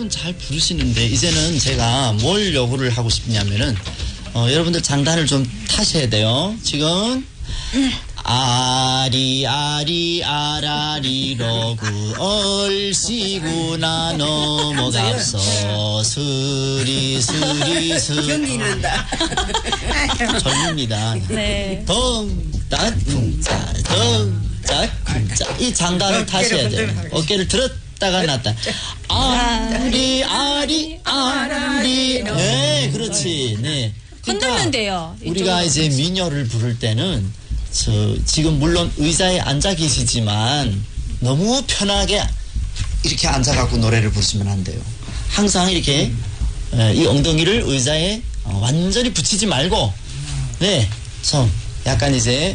노래는 잘 부르시는데 이제는 제가 뭘 요구를 하고 싶냐면은 여러분들 장단을 좀 타셔야 돼요. 지금 아리 아라리 러구 얼씨구나 넘어갑서 스리 경기 난다. 젊습니다. 네. 덩따쿵짜 덩따쿵짜 이 장단을 타셔야 돼요. 어깨를 들었다가 놨다. 아리 네, 그렇지. 네. 흔들면 돼요. 우리가 이제 민요를 부를 때는 지금 물론 의자에 앉아 계시지만 너무 편하게 이렇게 앉아갖고 노래를 부르시면 안 돼요. 항상 이렇게 이 엉덩이를 의자에 완전히 붙이지 말고 좀 약간 이제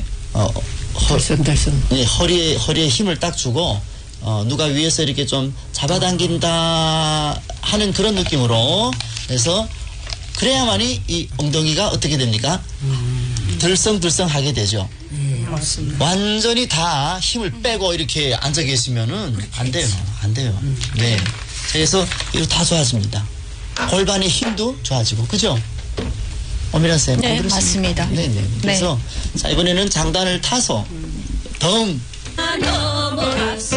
네, 허리에 힘을 딱 주고 누가 위에서 이렇게 좀 잡아당긴다 하는 그런 느낌으로 해서 그래야만이 이 엉덩이가 어떻게 됩니까? 들썩들썩하게 되죠. 맞습니다. 완전히 다 힘을 빼고 이렇게 앉아 계시면은 안 돼요. 네. 그래서 이거 다 좋아집니다. 골반의 힘도 좋아지고, 그죠? 엄밀한 쌤. 네, 맞습니다. 네네. 그래서 자 이번에는 장단을 타서 덩 넘어갔어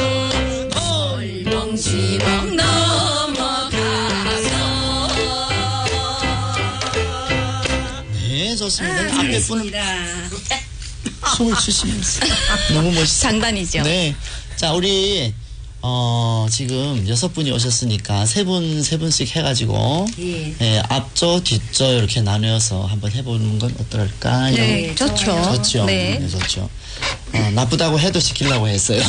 덩시렁 넘어가서. 네, 좋습니다. 앞에 분은 숨을 쉬시면서 너무 멋있어요. 장단이죠. 네. 자, 우리 지금 6분이 오셨으니까 세 분씩 해가지고 앞조 뒷조 이렇게 나누어서 한번 해보는 건 어떨까요? 네, 좋죠. 네, 좋죠. 나쁘다고 해도 시키려고 했어요.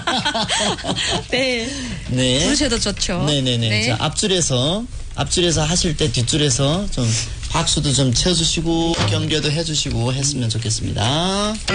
네. 네. 부르셔도 좋죠. 네네네. 네. 자, 앞줄에서 하실 때 뒷줄에서 좀 박수도 좀 쳐주시고 격려도 해주시고 했으면 좋겠습니다.